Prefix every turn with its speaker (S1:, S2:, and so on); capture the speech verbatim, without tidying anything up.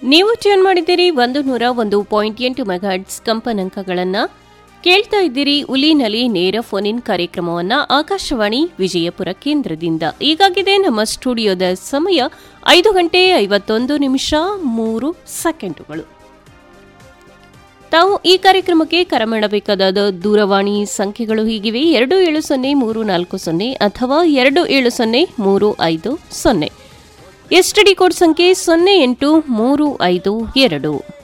S1: ನೀವು ಟ್ಯೂನ್ ಮಾಡಿದ್ದೀರಿ ಒಂದು ನೂರ ಒಂದು ಪಾಯಿಂಟ್ ಎಂಟು ಮೆಗಾಹರ್ಟ್ಸ್ ಕಂಪನಾಂಕಗಳನ್ನು. ಕೇಳ್ತಾ ಇದ್ದೀರಿ ಉಲಿನಲ್ಲಿ ನೇರ ಫೋನ್ ಇನ್ ಕಾರ್ಯಕ್ರಮವನ್ನು ಆಕಾಶವಾಣಿ ವಿಜಯಪುರ ಕೇಂದ್ರದಿಂದ. ಈಗಾಗಿದೆ ನಮ್ಮ ಸ್ಟುಡಿಯೋದ ಸಮಯ ಐದು ಗಂಟೆ ಐವತ್ತೊಂದು ನಿಮಿಷ ಮೂರು ಸೆಕೆಂಡುಗಳು. ತಾವು ಈ ಕಾರ್ಯಕ್ರಮಕ್ಕೆ ಕರೆ ಮಾಡಬೇಕಾದ ದೂರವಾಣಿ ಸಂಖ್ಯೆಗಳು ಹೀಗಿವೆ: ಎರಡು ಏಳು ಸೊನ್ನೆ ಮೂರು ನಾಲ್ಕು ಸೊನ್ನೆ ಅಥವಾ ಎರಡು ಏಳು ಸೊನ್ನೆ ಮೂರು ಐದು ಸೊನ್ನೆ. ಎಸ್ಟಿಡಿ ಕೋಡ್ ಸಂಖ್ಯೆ ಸೊನ್ನೆ ಎಂಟು ಮೂರು ಐದು ಎರಡು.